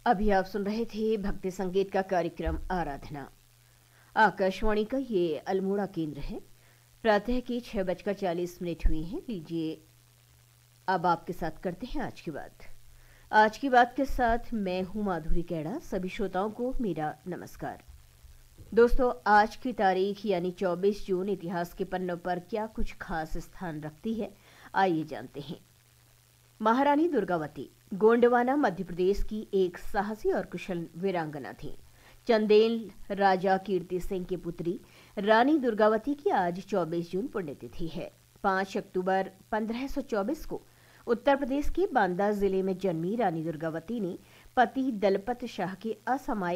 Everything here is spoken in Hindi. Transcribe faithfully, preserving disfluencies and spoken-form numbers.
अभी आप सुन रहे थे भक्ति संगीत का कार्यक्रम आराधना। आकाशवाणी का ये अल्मोड़ा केंद्र है। प्रातः की छह बजकर चालीस मिनट हुई हैं। लीजिए अब आपके साथ करते हैं आज की बात। आज की बात के साथ मैं हूं माधुरी कैड़ा। सभी श्रोताओं को मेरा नमस्कार। दोस्तों, आज की तारीख यानी चौबीस जून इतिहास के पन्नों पर क्या कुछ खास स्थान रखती है, आइए जानते हैं। महारानी दुर्गावती गोंडवाना मध्य प्रदेश की एक साहसी और कुशल वीरांगना थी। चंदेल राजा कीर्ति सिंह की पुत्री रानी दुर्गावती की आज चौबीस जून पुण्यतिथि है। पाँच अक्टूबर पंद्रह सौ चौबीस को उत्तर प्रदेश के बांदा जिले में जन्मी रानी दुर्गावती ने पति दलपत शाह के असामयिक